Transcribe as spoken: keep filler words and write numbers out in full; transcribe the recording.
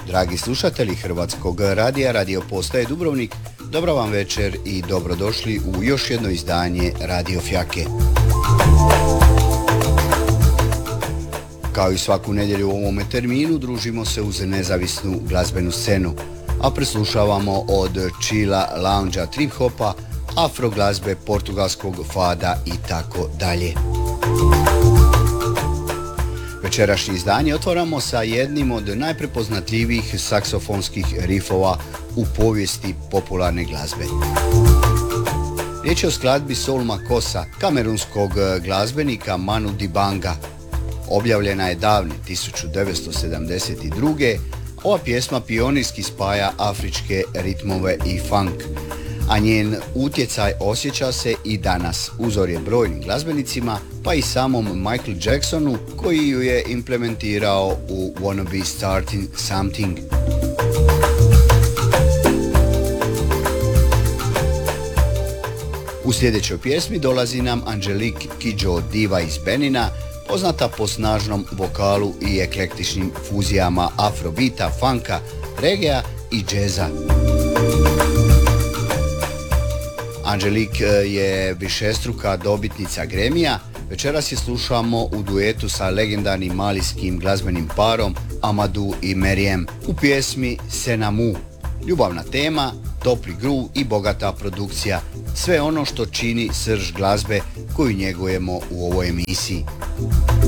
Dragi slušatelji Hrvatskog radija, Radio Postaje Dubrovnik, dobra vam večer i dobrodošli u još jedno izdanje Radio Fjake. Kao i svaku nedjelju u ovome terminu družimo se uz nezavisnu glazbenu scenu, a preslušavamo od chilla, loungea, trip hopa, afro glazbe, portugalskog fada i tako dalje. Večerašnje izdanje otvaramo sa jednim od najprepoznatljivijih saksofonskih rifova u povijesti popularne glazbe. Riječ je o skladbi Soul Makossa, kamerunskog glazbenika Manu Dibanga. Objavljena je davne tisuću devetsto sedamdeset druge. Ova pjesma pionirski spaja afričke ritmove i funk, a njen utjecaj osjeća se i danas. Uzor je brojnim glazbenicima, pa i samom Michael Jacksonu, koji ju je implementirao u Wanna Be Starting Something. U sljedećoj pjesmi dolazi nam Angelique Kidjo, diva iz Benina, poznata po snažnom vokalu i eklektičnim fuzijama afrobita, funka, regea i džeza. Angelique je višestruka dobitnica Grammy-a. Večeras je slušamo u duetu sa legendarnim malijskim glazbenim parom Amadou i Meriem u pjesmi Senamu. Ljubavna tema, topli groove i bogata produkcija, sve ono što čini srž glazbe koju njegujemo u ovoj emisiji.